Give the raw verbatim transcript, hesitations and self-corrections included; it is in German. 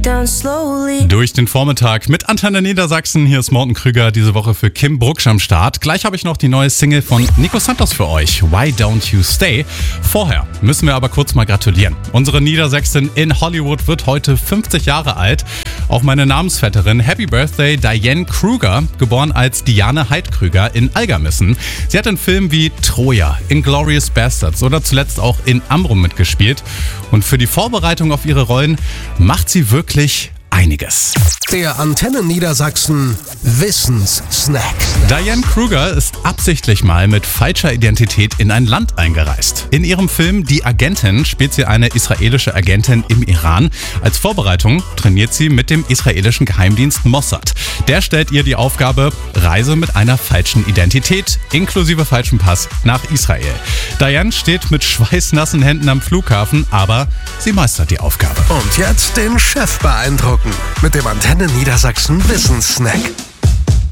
down slowly. Durch den Vormittag mit Antenne Niedersachsen. Hier ist Morten Krüger, diese Woche für Kim Brucksch am Start. Gleich habe ich noch die neue Single von Nico Santos für euch, Why Don't You Stay. Vorher müssen wir aber kurz mal gratulieren. Unsere Niedersächsin in Hollywood wird heute fünfzig Jahre alt. Auch meine Namensvetterin, Happy Birthday Diane Kruger, geboren als Diane Heidkrüger in Algermissen. Sie hat in Filmen wie Troja, Inglourious Basterds oder zuletzt auch in Amrum mitgespielt. Und für die Vorbereitung auf ihre Rollen macht sie wirklich einiges. Der Antenne Niedersachsen Wissenssnack. Diane Kruger ist absichtlich mal mit falscher Identität in ein Land eingereist. In ihrem Film Die Agentin spielt sie eine israelische Agentin im Iran. Als Vorbereitung trainiert sie mit dem israelischen Geheimdienst Mossad. Der stellt ihr die Aufgabe, Reise mit einer falschen Identität inklusive falschem Pass nach Israel. Diane steht mit schweißnassen Händen am Flughafen, aber sie meistert die Aufgabe. Und jetzt den Chef beeindrucken mit dem Antenne Niedersachsen Wissenssnack.